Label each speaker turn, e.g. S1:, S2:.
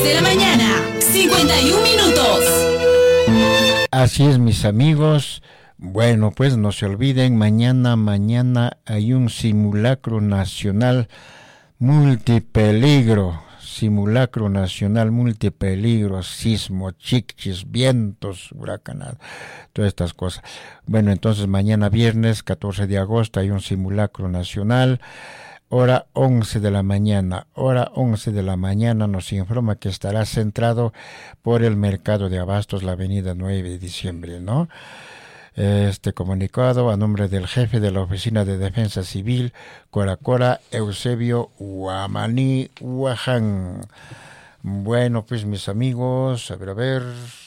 S1: de la mañana, 51 minutos.
S2: Así es, mis amigos. Bueno, pues no se olviden, mañana hay un simulacro nacional multipeligro. Simulacro nacional multipeligro, sismo, chichis, vientos, huracanadas, todas estas cosas. Bueno, entonces mañana viernes 14 de agosto hay un simulacro nacional, hora 11 de la mañana. Hora 11 de la mañana nos informa que estará centrado por el mercado de abastos, la avenida 9 de diciembre, ¿no? Este comunicado a nombre del jefe de la Oficina de Defensa Civil, Coracora, Eusebio Huamaní Huaján. Bueno, pues mis amigos, a ver.